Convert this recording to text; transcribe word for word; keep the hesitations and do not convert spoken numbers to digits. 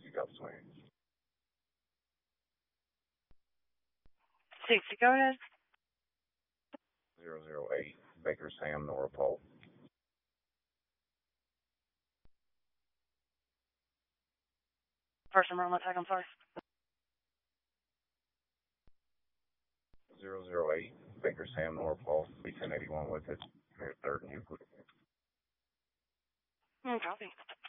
sixty, go swing. sixty, go ahead. zero zero eight, Baker Sam, Nora Pole. First number on my tag, I'm sorry. zero zero eight, Baker Sam, Nora Pole, B ten eighty-one with it. Here, third and Euclid. Mm, copy.